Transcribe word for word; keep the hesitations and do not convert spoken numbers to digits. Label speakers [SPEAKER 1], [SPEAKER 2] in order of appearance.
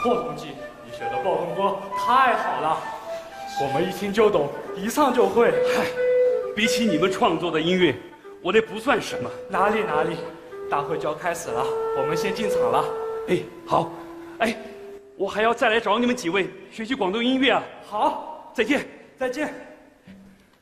[SPEAKER 1] 霍同济，你学的暴风歌太好了，我们一听就懂，一唱就会。
[SPEAKER 2] 嗨，比起你们创作的音乐，我这不算什么。
[SPEAKER 1] 哪里哪里，大会就要开始了，我们先进场了。
[SPEAKER 2] 哎，好，哎，我还要再来找你们几位学习广东音乐啊。
[SPEAKER 1] 好，
[SPEAKER 2] 再见，
[SPEAKER 1] 再见。